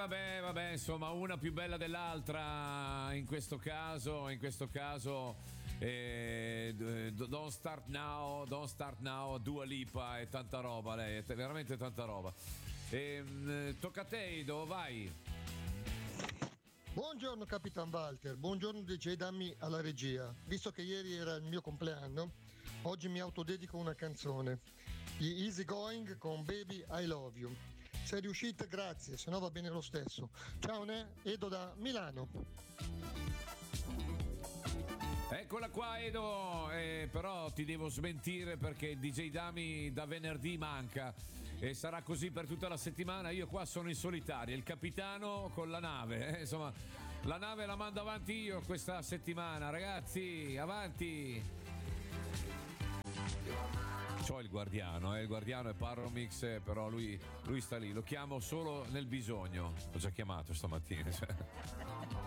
vabbè, insomma, una più bella dell'altra in questo caso. Don't Start Now, Dua Lipa e tanta roba, lei è veramente tanta roba. Tocca a te, Edo, vai. Buongiorno Capitan Walter, buongiorno DJ Dammi alla regia. Visto che ieri era il mio compleanno, oggi mi autodedico una canzone, gli Easy Going con Baby I Love You. Se riuscite grazie, se no va bene lo stesso. Ciao Edo da Milano. Eccola qua, Edo, però ti devo smentire perché DJ Dami da venerdì manca e sarà così per tutta la settimana. Io qua sono in solitaria, il capitano con la nave, insomma la nave la mando avanti io questa settimana, ragazzi, avanti. C'ho il guardiano è Parromix, però lui sta lì, lo chiamo solo nel bisogno, l'ho già chiamato stamattina.